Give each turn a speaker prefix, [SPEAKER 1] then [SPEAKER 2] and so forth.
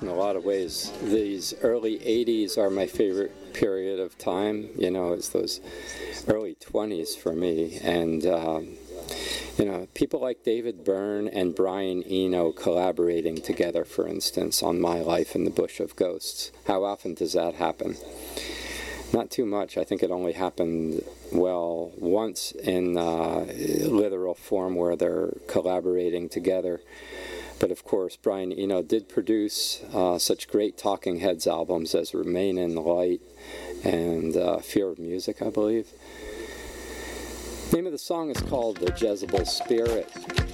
[SPEAKER 1] in a lot of ways. These early 80s are my favorite period of time. You know, it's those early 20s for me. And, you know, people like David Byrne and Brian Eno collaborating together, for instance, on My Life in the Bush of Ghosts. How often does that happen? Not too much. I think it only happened, well, once in literal form where they're collaborating together. But of course, Brian Eno did produce such great Talking Heads albums as Remain in the Light and Fear of Music, I believe. The name of the song is called The Jezebel Spirit.